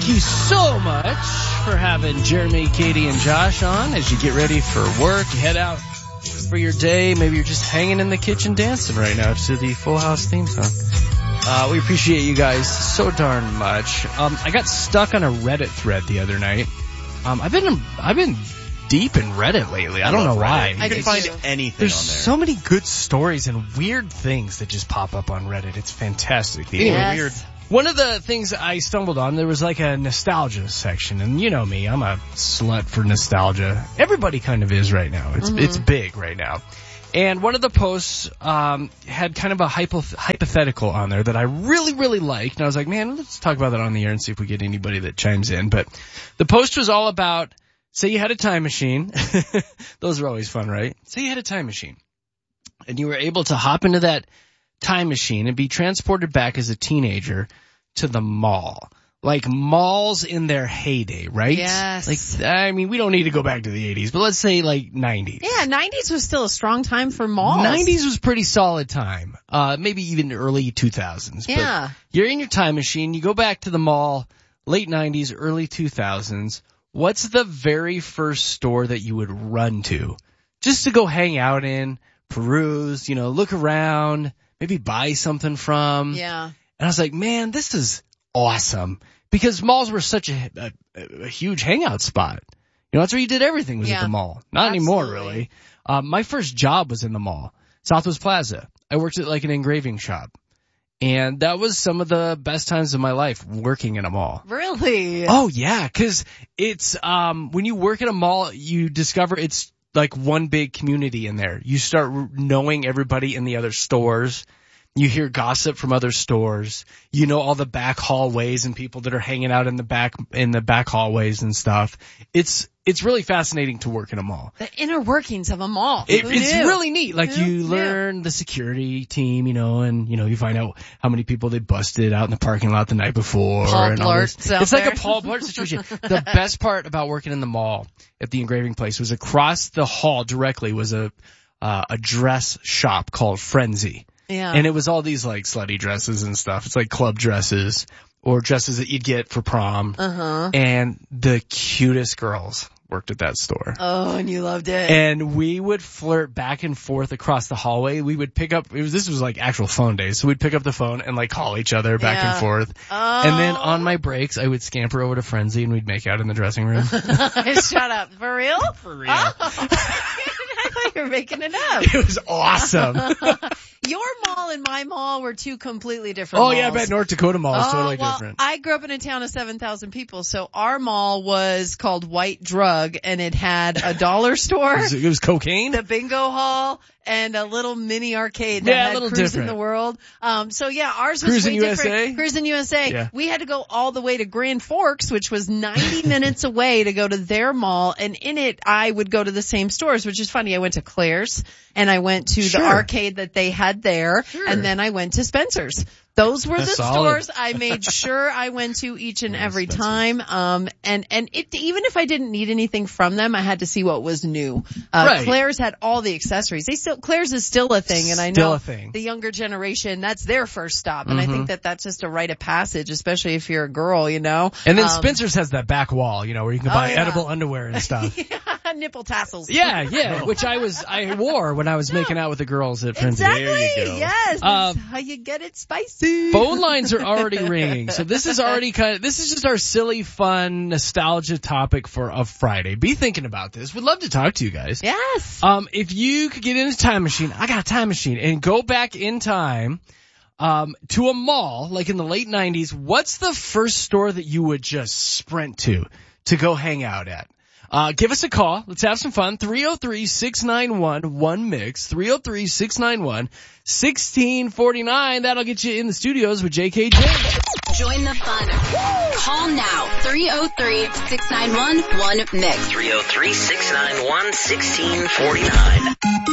you so much for having Jeremy, Katie, and Josh on as you get ready for work. You head out for your day. Maybe you're just hanging in the kitchen dancing right now to the Full House theme song. We appreciate you guys so darn much. I got stuck on a Reddit thread the other night. I've been deep in Reddit lately. I don't know why. You can find anything There's on there. so many good stories and weird things that just pop up on Reddit. It's fantastic. Weird. One of the things I stumbled on, there was like a nostalgia section, and you know me, I'm a slut for nostalgia. Everybody kind of is right now. It's big right now. And one of the posts had kind of a hypothetical on there that I really, really liked. And I was like, man, let's talk about that on the air and see if we get anybody that chimes in. But the post was all about, say you had a time machine. Those are always fun, right? Say you had a time machine. And you were able to hop into that time machine and be transported back as a teenager to the mall. Like malls in their heyday, right? Yes. Like, I mean, we don't need to go back to the 80s, but let's say like 90s. Yeah, 90s was still a strong time for malls. 90s was pretty solid time. Maybe even early 2000s. Yeah. But you're in your time machine, you go back to the mall, late 90s, early 2000s. What's the very first store that you would run to? Just to go hang out in, peruse, look around, maybe buy something from. Yeah. And I was like, man, this is awesome. Because malls were such a huge hangout spot. That's where you did everything was at the mall. Not anymore, really. My first job was in the mall, Southwest Plaza. I worked at like an engraving shop. And that was some of the best times of my life, working in a mall. Really? Oh, yeah, because it's when you work in a mall, you discover it's like one big community in there. You start knowing everybody in the other stores. You hear gossip from other stores. You know all the back hallways and people that are hanging out in the back hallways and stuff. It's really fascinating to work in a mall. The inner workings of a mall. It's really neat. Like you learn the security team, and you find out how many people they busted out in the parking lot the night before. Paul and all this. Blart. It's like a Paul Blart situation. The best part about working in the mall at the engraving place was across the hall directly was a dress shop called Frenzy. Yeah. And it was all these like slutty dresses and stuff. It's like club dresses or dresses that you'd get for prom. Uh-huh. And the cutest girls worked at that store. Oh, and you loved it. And we would flirt back and forth across the hallway. We would pick up, this was like actual phone days. So we'd pick up the phone and like call each other back and forth. Oh. And then on my breaks, I would scamper over to Frenzy and we'd make out in the dressing room. Shut up. For real? For real. Oh. I thought you were making it up. It was awesome. Your mall and my mall were two completely different malls. Yeah, I bet North Dakota Mall is totally different. I grew up in a town of 7,000 people, so our mall was called White Drug, and it had a dollar store. It was cocaine? The bingo hall, and a little mini arcade that had Cruise in the World. Ours was Cruisin' way USA? different. Cruisin' USA. Yeah. We had to go all the way to Grand Forks, which was 90 minutes away to go to their mall, and in it, I would go to the same stores, which is funny. I went to Claire's, and I went to the arcade that they had there, and then I went to Spencer's. Those were the stores I made sure I went to each and every time. And even if I didn't need anything from them, I had to see what was new. Claire's had all the accessories. Claire's is still a thing, and I know the younger generation, that's their first stop. And I think that's just a rite of passage, especially if you're a girl, And then Spencer's has that back wall, where you can buy edible underwear and stuff. Nipple tassels. Yeah, which I wore when I was making out with the girls at Frenzy. Exactly. There you go. Yes. That's how you get it spicy. Phone lines are already ringing. So this is just our silly, fun, nostalgia topic for a Friday. Be thinking about this. We'd love to talk to you guys. Yes. If you could get in a time machine, I got a time machine, and go back in time, to a mall, like in the late 90s, what's the first store that you would just sprint to go hang out at? Give us a call. Let's have some fun. 303-691-1MIX. 303-691-1649. That'll get you in the studios with JKJ. Join the fun. Call now. 303-691-1MIX. 303-691-1649.